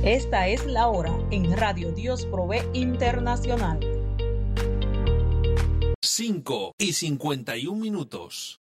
Esta es la hora en Radio Dios Provee Internacional. 5:51.